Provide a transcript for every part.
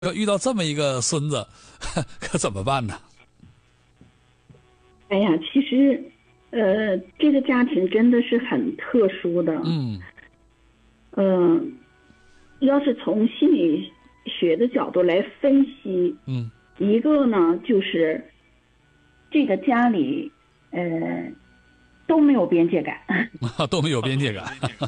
要遇到这么一个孙子，可怎么办呢？ 哎呀，其实，这个家庭真的是很特殊的。要是从心理学的角度来分析，一个呢就是这个家里，都没有边界感， 都没有边界感。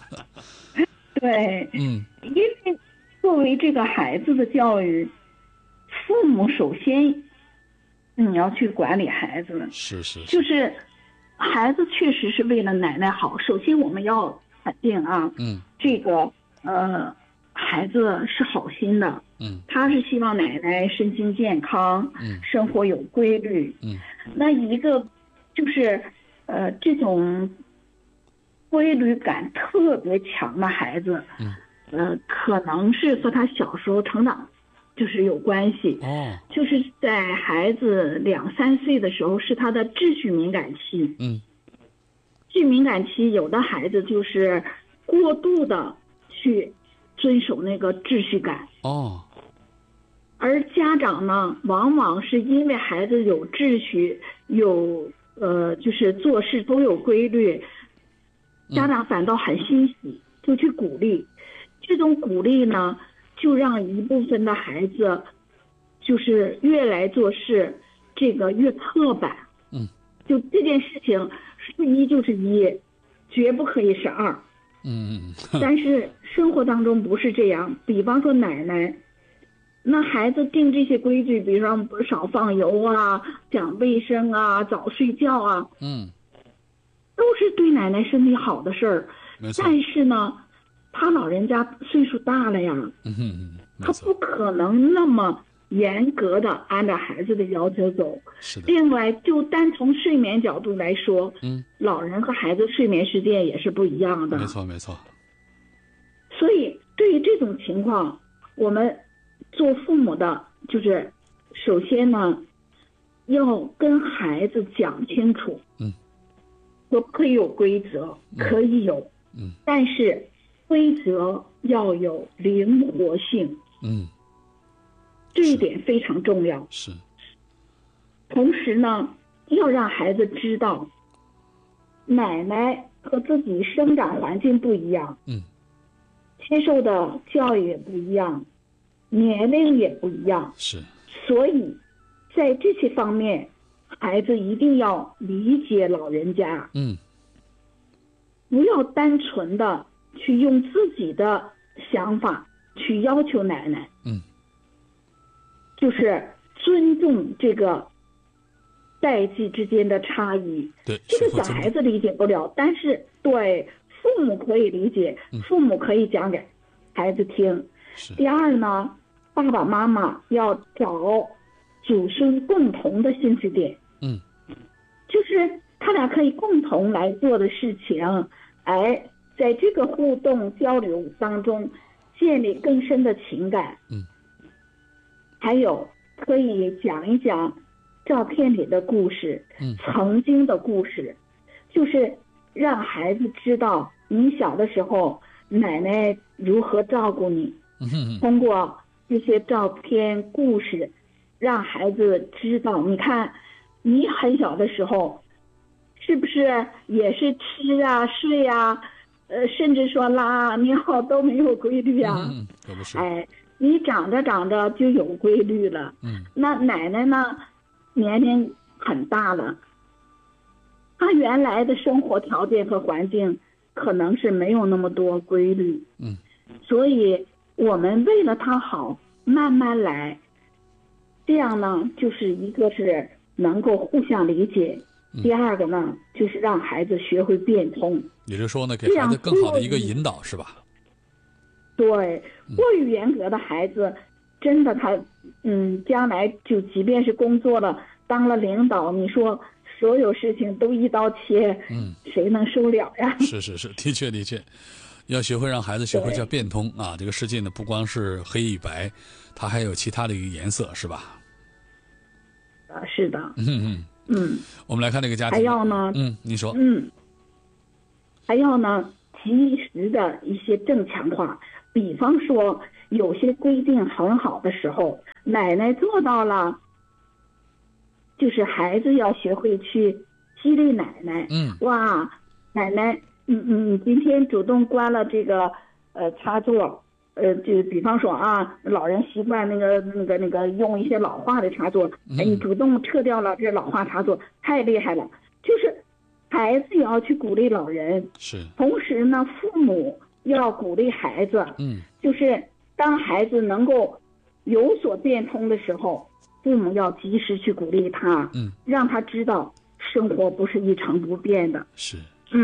对，因为作为这个孩子的教育，父母首先你要去管理孩子，就是孩子确实是为了奶奶好。首先我们要肯定啊，这个孩子是好心的，他是希望奶奶身心健康，生活有规律，那一个就是这种规律感特别强的孩子，可能是和他小时候成长就是有关系。就是在孩子2、3岁的时候是他的秩序敏感期。秩序敏感期有的孩子就是过度的去遵守那个秩序感。而家长呢，往往是因为孩子有秩序，有就是做事都有规律，家长反倒很欣喜，就去鼓励。这种鼓励呢，就让一部分的孩子就是越来做事这个越刻板。就这件事情是1就是1，绝不可以是2。但是生活当中不是这样，比方说奶奶，那孩子定这些规矩，比如说少放油啊，讲卫生啊，早睡觉啊，都是对奶奶身体好的事儿。但是呢，他老人家岁数大了呀，他不可能那么严格的按照孩子的要求走。另外，就单从睡眠角度来说，老人和孩子睡眠时间也是不一样的。 没错。 所以，对于这种情况，我们做父母的，就是首先呢，要跟孩子讲清楚，可不可以有规则？可以有，但是规则要有灵活性。这一点非常重要。同时呢，要让孩子知道，奶奶和自己生长环境不一样，接受的教育也不一样，年龄也不一样。所以，在这些方面，孩子一定要理解老人家，不要单纯的去用自己的想法去要求奶奶。就是尊重这个代际之间的差异。这个小孩子理解不了，但是对父母可以理解，父母可以讲给孩子听。第二呢，爸爸妈妈要找祖孙共同的兴趣点，就是他俩可以共同来做的事情，在这个互动交流当中建立更深的情感。还有可以讲一讲照片里的故事，曾经的故事，就是让孩子知道你小的时候奶奶如何照顾你。通过这些照片故事，让孩子知道，你看你很小的时候是不是也是吃啊睡啊，甚至说拉尿都没有规律啊。你长着长着就有规律了。那奶奶呢，年龄很大了，她原来的生活条件和环境可能是没有那么多规律。所以我们为了她好，慢慢来。这样呢，就是一个是能够互相理解，第二个呢，就是让孩子学会变通。 也就是说呢，给孩子更好的一个引导，是吧？ 对，过于严格的孩子，真的他，将来就即便是工作了，当了领导，你说所有事情都一刀切，谁能受了呀？ 是，的确，要学会让孩子学会叫变通啊！这个世界呢，不光是黑与白，它还有其他的一个颜色，是吧？ 是的。 我们来看这个家庭。 还要呢， 你说。还要呢，及时的一些正强化，比方说有些规定很好的时候，奶奶做到了，就是孩子要学会去激励奶奶。哇，奶奶，你今天主动关了这个插座，就比方说啊，老人习惯那个用一些老化的插座，你主动撤掉了这老化插座，太厉害了。就是孩子也要去鼓励老人， 是。同时呢，父母要鼓励孩子，就是当孩子能够有所变通的时候，父母要及时去鼓励他，让他知道生活不是一成不变的。 是。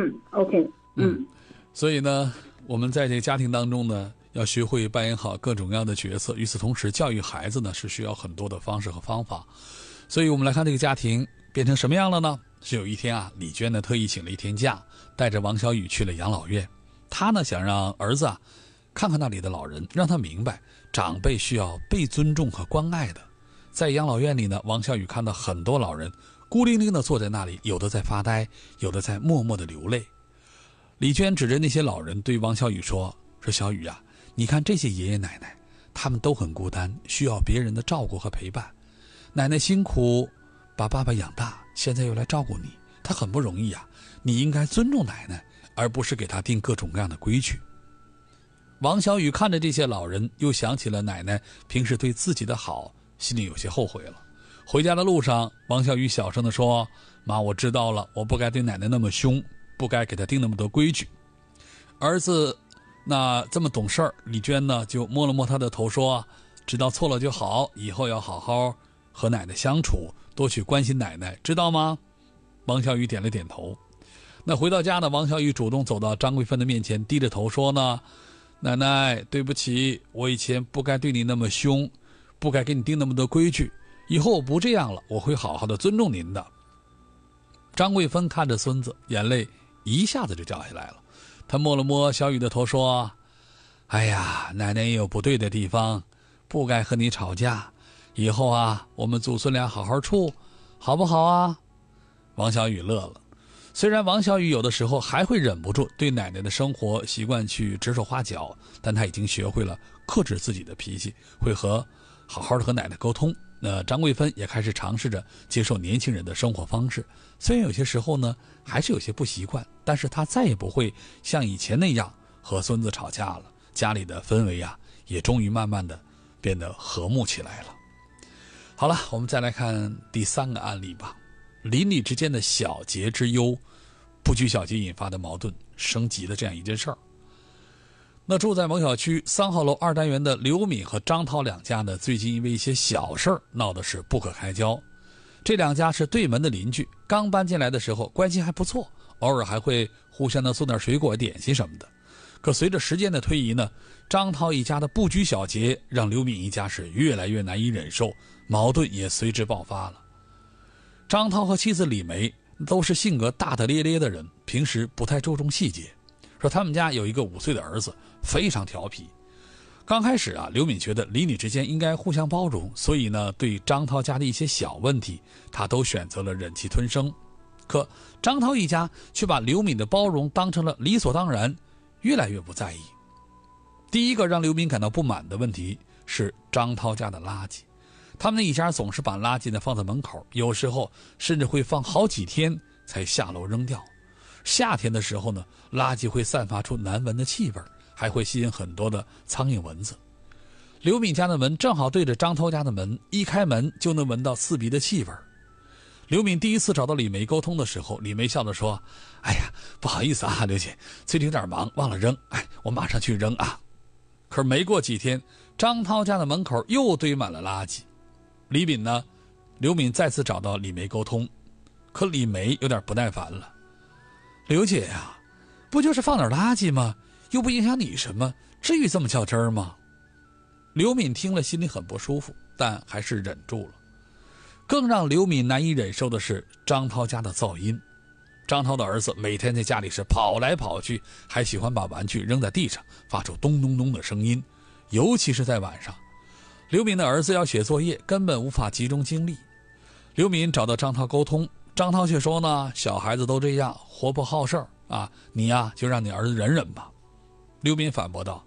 OK。 所以呢，我们在这个家庭当中呢，要学会扮演好各种各样的角色。与此同时，教育孩子呢是需要很多的方式和方法。所以我们来看这个家庭变成什么样了呢？是有一天啊，李娟呢特意请了一天假，带着王小雨去了养老院。她呢想让儿子啊看看那里的老人，让他明白长辈需要被尊重和关爱的。在养老院里呢，王小雨看到很多老人孤零零地坐在那里，有的在发呆，有的在默默地流泪。李娟指着那些老人对王小雨说小雨啊，你看这些爷爷奶奶，他们都很孤单，需要别人的照顾和陪伴。奶奶辛苦把爸爸养大，现在又来照顾你，她很不容易啊，你应该尊重奶奶，而不是给她定各种各样的规矩。王小雨看着这些老人，又想起了奶奶平时对自己的好，心里有些后悔了。回家的路上，王小雨小声地说，妈，我知道了，我不该对奶奶那么凶，不该给她定那么多规矩。儿子那这么懂事儿，李娟呢就摸了摸他的头说，知道错了就好，以后要好好和奶奶相处，多去关心奶奶，知道吗？王小雨点了点头。那回到家呢，王小雨主动走到张桂芬的面前，低着头说呢，奶奶对不起，我以前不该对你那么凶，不该给你定那么多规矩，以后我不这样了，我会好好的尊重您的。张桂芬看着孙子，眼泪一下子就掉下来了。他摸了摸小雨的头说，哎呀，奶奶也有不对的地方，不该和你吵架，以后啊，我们祖孙俩好好处，好不好啊？王小雨乐了。虽然王小雨有的时候还会忍不住对奶奶的生活习惯去指手画脚，但他已经学会了克制自己的脾气，会好好的和奶奶沟通。那张桂芬也开始尝试着接受年轻人的生活方式，虽然有些时候呢还是有些不习惯，但是他再也不会像以前那样和孙子吵架了。家里的氛围啊也终于慢慢的变得和睦起来了。好了，我们再来看第3个案例吧。邻里之间的小节之忧，不拘小节引发的矛盾升级的这样一件事儿。那住在某小区3号楼2单元的刘敏和张涛两家呢，最近因为一些小事儿闹的是不可开交。这两家是对门的邻居，刚搬进来的时候关系还不错，偶尔还会互相的送点水果点心什么的。可随着时间的推移呢，张涛一家的不拘小节让刘敏一家是越来越难以忍受，矛盾也随之爆发了。张涛和妻子李梅都是性格大大咧咧的人，平时不太注重细节。说他们家有一个5岁的儿子，非常调皮。刚开始啊，刘敏觉得邻里之间应该互相包容，所以呢，对张涛家的一些小问题，他都选择了忍气吞声。可张涛一家却把刘敏的包容当成了理所当然，越来越不在意。第一个让刘敏感到不满的问题是张涛家的垃圾。他们的一家总是把垃圾呢放在门口，有时候甚至会放好几天才下楼扔掉。夏天的时候呢，垃圾会散发出难闻的气味，还会吸引很多的苍蝇蚊子。刘敏家的门正好对着张涛家的门，一开门就能闻到刺鼻的气味。刘敏第一次找到李梅沟通的时候，李梅笑着说，哎呀，不好意思啊，刘姐，最近有点忙，忘了扔，我马上去扔啊。可是没过几天，张涛家的门口又堆满了垃圾。刘敏再次找到李梅沟通，可李梅有点不耐烦了。刘姐呀，不就是放点垃圾吗？又不影响你什么，至于这么较真儿吗？刘敏听了心里很不舒服，但还是忍住了。更让刘敏难以忍受的是张涛家的噪音。张涛的儿子每天在家里是跑来跑去，还喜欢把玩具扔在地上，发出咚咚咚的声音，尤其是在晚上。刘敏的儿子要写作业，根本无法集中精力。刘敏找到张涛沟通，张涛却说呢，小孩子都这样，活泼好事啊，你呀就让你儿子忍忍吧。刘敏反驳道，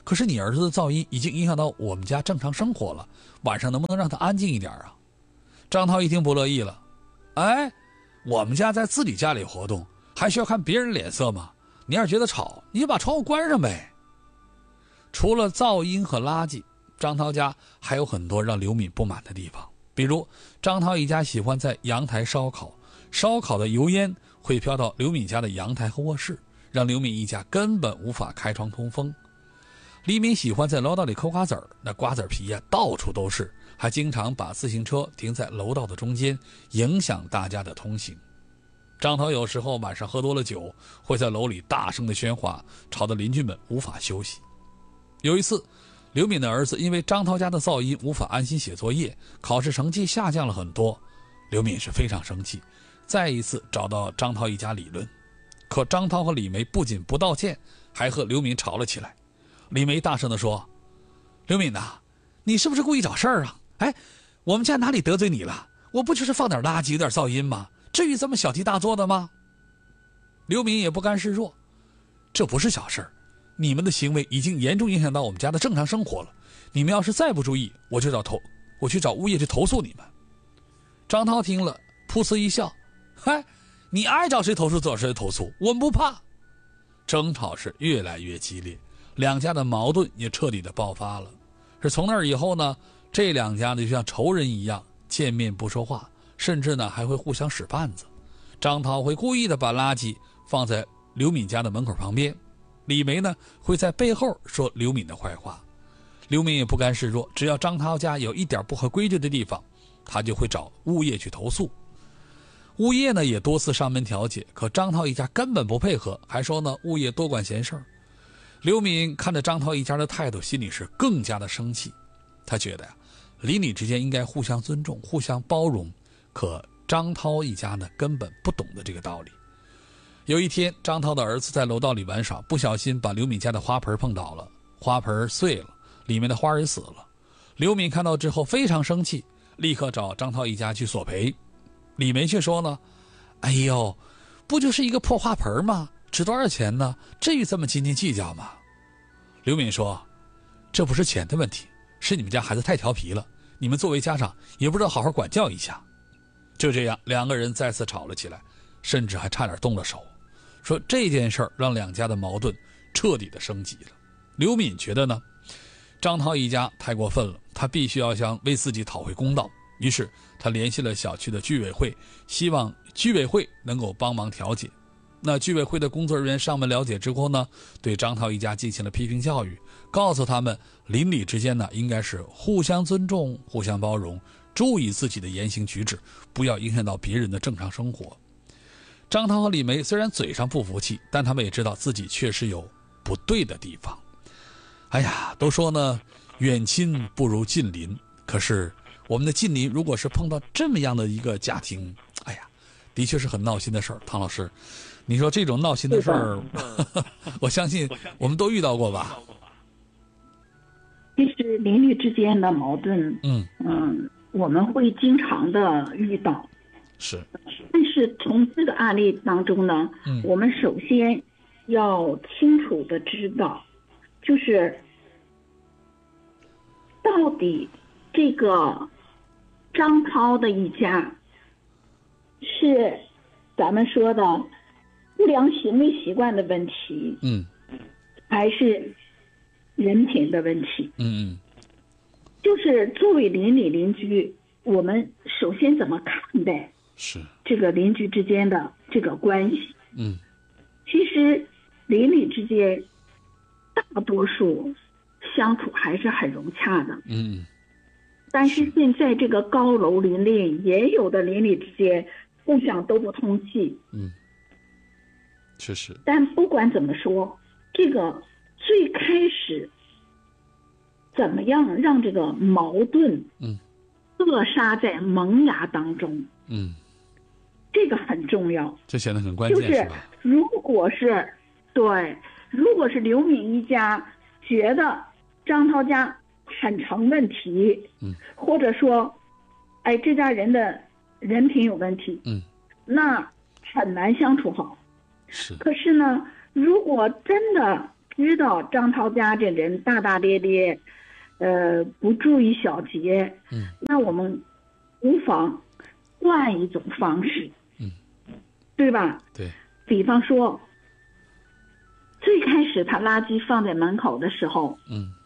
可是你儿子的噪音已经影响到我们家正常生活了，晚上能不能让他安静一点啊？张涛一听不乐意了，哎，我们家在自己家里活动，还需要看别人脸色吗？你要是觉得吵，你就把窗户关上呗。除了噪音和垃圾，张涛家还有很多让刘敏不满的地方，比如张涛一家喜欢在阳台烧烤，烧烤的油烟会飘到刘敏家的阳台和卧室，让刘敏一家根本无法开窗通风。李敏喜欢在楼道里抠瓜子儿，那瓜子皮呀到处都是，还经常把自行车停在楼道的中间，影响大家的通行。张涛有时候晚上喝多了酒，会在楼里大声的喧哗，吵得邻居们无法休息。有一次，刘敏的儿子因为张涛家的噪音无法安心写作业，考试成绩下降了很多。刘敏是非常生气，再一次找到张涛一家理论。可张涛和李梅不仅不道歉，还和刘敏吵了起来。李梅大声地说：“刘敏呐，你是不是故意找事儿啊？哎，我们家哪里得罪你了？我不就是放点垃圾，有点噪音吗？至于这么小题大做的吗？”刘敏也不甘示弱：“这不是小事儿，你们的行为已经严重影响到我们家的正常生活了。你们要是再不注意，我去找物业去投诉你们。”张涛听了，噗呲一笑：“嗨，你爱找谁投诉找谁投诉，我们不怕。”争吵是越来越激烈，两家的矛盾也彻底的爆发了。是从那以后呢，这两家呢就像仇人一样，见面不说话，甚至呢还会互相使绊子。张涛会故意的把垃圾放在刘敏家的门口旁边，李梅呢会在背后说刘敏的坏话。刘敏也不甘示弱，只要张涛家有一点不合规矩的地方，他就会找物业去投诉。物业呢也多次上门调解，可张涛一家根本不配合，还说呢物业多管闲事儿。刘敏看着张涛一家的态度，心里是更加的生气。他觉得呀，邻里之间应该互相尊重，互相包容。可张涛一家呢根本不懂得这个道理。有一天，张涛的儿子在楼道里玩耍，不小心把刘敏家的花盆碰倒了，花盆碎了，里面的花也死了。刘敏看到之后非常生气，立刻找张涛一家去索赔。李梅却说呢：“哎呦，不就是一个破花盆吗？值多少钱呢？至于这么斤斤计较吗？”刘敏说：“这不是钱的问题，是你们家孩子太调皮了，你们作为家长也不知道好好管教一下。”就这样，两个人再次吵了起来，甚至还差点动了手。说这件事儿让两家的矛盾彻底的升级了。刘敏觉得呢，张涛一家太过分了，他必须要为自己讨回公道。于是他联系了小区的居委会，希望居委会能够帮忙调解。那居委会的工作人员上门了解之后呢，对张涛一家进行了批评教育，告诉他们邻里之间呢应该是互相尊重，互相包容，注意自己的言行举止，不要影响到别人的正常生活。张涛和李梅虽然嘴上不服气，但他们也知道自己确实有不对的地方。哎呀，都说呢，远亲不如近邻。可是我们的近邻如果是碰到这么样的一个家庭，哎呀，的确是很闹心的事儿。唐老师，你说这种闹心的事儿，我相信我们都遇到过吧？ 其实邻里之间的矛盾，我们会经常的遇到。 是。 但是从这个案例当中呢，我们首先要清楚的知道，就是到底这个张涛的一家是咱们说的不良行为习惯的问题，还是人品的问题？就是作为邻里邻居，我们首先怎么看待是这个邻居之间的这个关系？其实邻里之间大多数相处还是很融洽的。但是现在这个高楼林立，也有的邻里之间互相都不通气。 确实。 但不管怎么说，这个最开始怎么样让这个矛盾扼杀在萌芽当中，这个很重要， 这显得很关键， 就是吧？ 如果是刘敏一家觉得张涛家很成问题，或者说，这家人的人品有问题，那很难相处好。可是呢，如果真的知道张涛家这人大大咧咧，不注意小节，那我们无妨换一种方式，对吧？ 对。 比方说，最开始他垃圾放在门口的时候，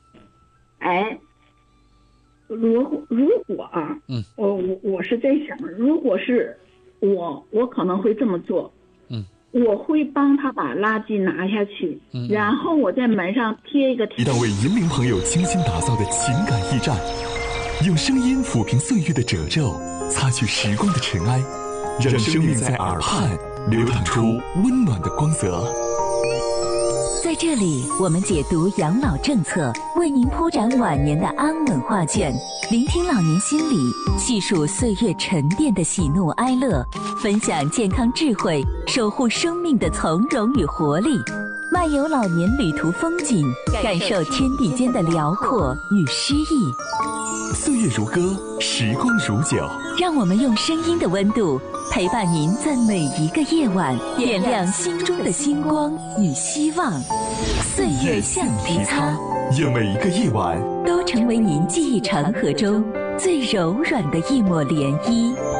如果啊，我是在想，如果是我可能会这么做，我会帮他把垃圾拿下去，然后我在门上贴一个一档为银龄朋友精心打造的情感驿站，用声音抚平岁月的褶皱，擦去时光的尘埃，让生命在耳畔流淌出温暖的光泽。 在这里，我们解读养老政策，为您铺展晚年的安稳画卷，聆听老年心理，细数岁月沉淀的喜怒哀乐，分享健康智慧，守护生命的从容与活力，漫游老年旅途风景，感受天地间的辽阔与诗意。 岁月如歌，时光如酒， 让我们用声音的温度陪伴您在每一个夜晚，点亮心中的星光与希望。岁月橡皮擦， 愿每一个夜晚都成为您记忆长河中最柔软的一抹涟漪。